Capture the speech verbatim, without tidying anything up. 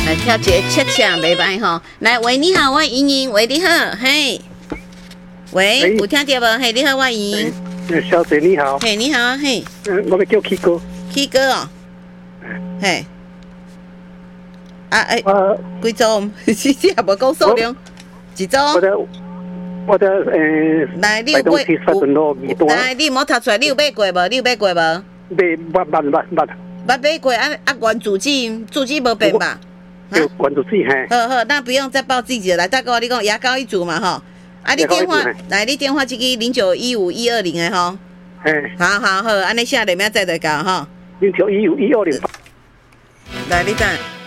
来跳一个恰恰袂歹吼。来，喂，你好，我莹莹，喂，你好，嘿，喂，有听到无？嘿，你好，我莹莹。 小姐你好。 嘿，你好，嘿。 嗯，我要叫 K 哥。 K 哥哦。嘿。啊诶，几组？是是也无讲数量，一组。 我的我的诶， 来，你有买？来，你莫读出来，你有买过无？你有买过无？ 买，捌捌捌捌。捌买过啊啊！原主机主机无变吧？ 有原主机嘿。 好好，那不用再报自己来，再跟我你讲牙膏一组嘛吼。啊，你电话来，你电话这个零九一五一二零的吼。 嘿。 好好好，安尼写两秒再来讲吼。 零九一五一二零。 来，你等。